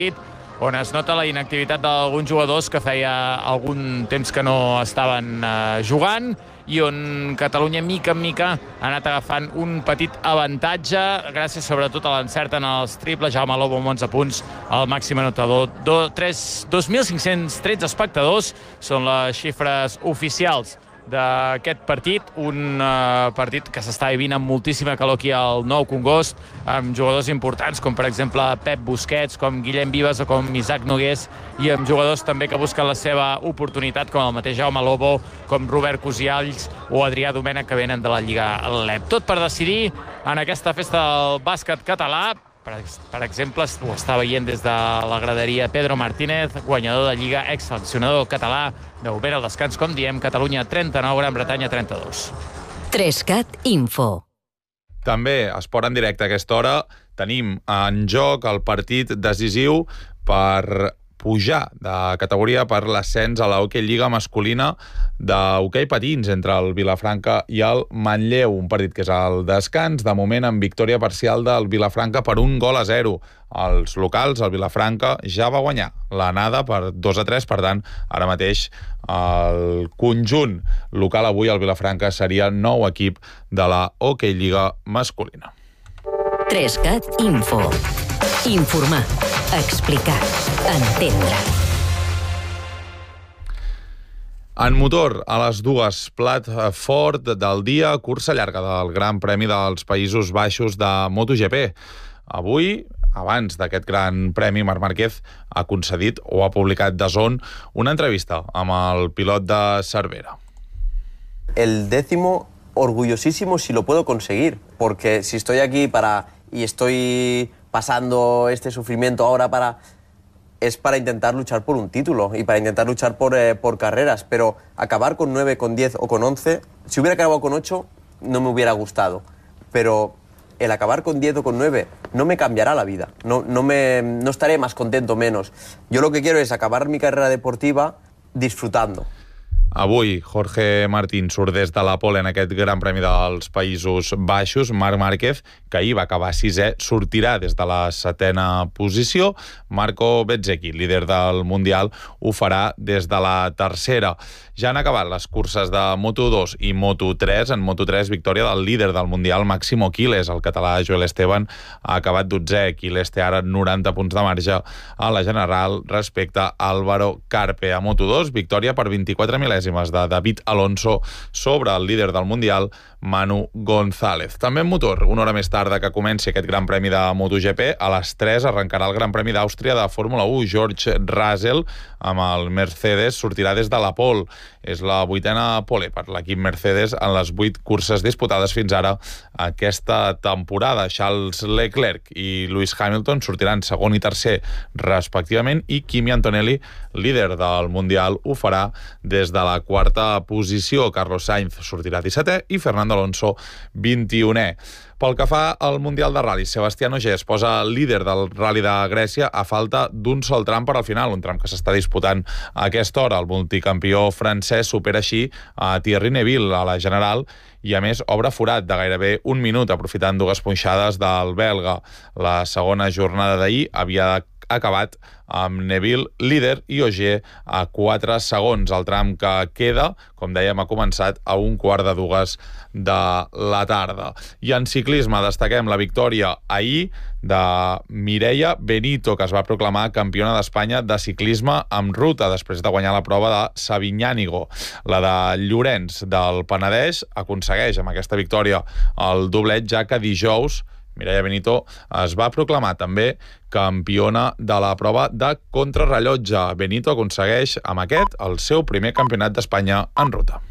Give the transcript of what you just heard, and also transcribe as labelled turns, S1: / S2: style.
S1: on es nota la inactivitat d'alguns jugadors que feia algun temps que no estaven jugant i on Catalunya, mica en mica, ha anat agafant un petit avantatge, gràcies sobretot a l'encert en els triples. Jaume Lobo amb 11 punts, el màxim anotador. 2.513 espectadors són les xifres oficials d'aquest partit, un partit que s'està vivint amb moltíssima calor aquí al Nou Congost, amb jugadors importants com per exemple Pep Busquets, com Guillem Vives o com Isaac Nogués, i amb jugadors també que busquen la seva oportunitat, com el mateix Jaume Lobo, com Robert Cosialls o Adrià Domènech, que venen de la Lliga LEP. Tot per decidir en aquesta festa del bàsquet català. Per exemple, ho està veient des de la graderia Pedro Martínez, guanyador de Lliga, ex-seleccionador català, d'Obert al descans, com diem, Catalunya 39, Gran Bretanya 32.
S2: 3CAT Info.
S3: També esport en directe a aquesta hora. Tenim en joc el partit decisiu per pujar de categoria per l'ascens a l'Hockey Lliga masculina d'hoquei patins entre el Vilafranca i el Manlleu, un partit que és al descans, de moment amb victòria parcial del Vilafranca per 1-0. Els locals, el Vilafranca, ja va guanyar l'anada per 2-3, per tant, ara mateix el conjunt local avui, el Vilafranca, seria nou equip de la Hockey Lliga masculina.
S2: 3CAT Info. Informar, explicar, entendre.
S3: En motor, a les 2, plat fort del dia, cursa llarga del Gran Premi dels Països Baixos de MotoGP. Avui, abans d'aquest Gran Premi, Marc Márquez ha concedit o ha publicat DAZN una entrevista amb el pilot de Cervera.
S4: El 10º, orgullosísimo si lo puedo conseguir, porque si estoy aquí y estoy pasando este sufrimiento ahora es para intentar luchar por un título y para intentar luchar por carreras, pero acabar con 9, con 10 o con 11, si hubiera acabado con 8 no me hubiera gustado, pero el acabar con 10 o con 9 no me cambiará la vida, no estaré más contento, menos. Yo lo que quiero es acabar mi carrera deportiva disfrutando.
S3: Avui, Jorge Martín surt des de la pole en aquest Gran Premi dels Països Baixos. Marc Márquez, que ahir va acabar 6è, sortirà des de la 7a posició. Marco Bezzecchi, líder del Mundial, ho farà des de la 3a. Ja han acabat les curses de Moto2 i Moto3. En Moto3, victòria del líder del Mundial, Máximo Quiles. El català Joel Esteban ha acabat 12è. Quiles té ara 90 punts de marge a la general respecte a Álvaro Carpe. A Moto2, victòria per 24 mil·lèsimes de David Alonso sobre el líder del Mundial, Manu González. També en motor, una hora més tard que comenci aquest Gran Premi de MotoGP, a les 3 arrencarà el Gran Premi d'Àustria de Fórmula 1. George Russell, amb el Mercedes, sortirà des de la pole. És la 8a pole per l'equip Mercedes en les 8 curses disputades fins ara aquesta temporada. Charles Leclerc i Lewis Hamilton sortiran segon i tercer respectivament, i Kimi Antonelli, líder del Mundial, ho farà des de la 4a posició. Carlos Sainz sortirà 17è i Fernando Alonso 21è. Pel que fa al Mundial de Ral·lis, Sebastián Ogier es posa líder del Rally de Grècia a falta d'un sol tram per al final, un tram que s'està disputant a aquesta hora. El multicampió francès supera així a Thierry Neuville a la general i, a més, obre forat de gairebé un minut, aprofitant dues punxades del belga. La segona jornada d'ahir havia acabat amb Neuville líder i Ogier a 4 segons. El tram que queda, com dèiem, ha començat a 1:15 de la tarda. I en ciclisme destaquem la victòria ahir de Mireia Benito, que es va proclamar campiona d'Espanya de ciclisme en ruta després de guanyar la prova de Sabinyànigo. La de Llorenç del Penedès aconsegueix amb aquesta victòria el doblet, ja que dijous Mireia Benito es va proclamar també campiona de la prova de contrarrellotge. Benito aconsegueix amb aquest el seu primer campionat d'Espanya en ruta.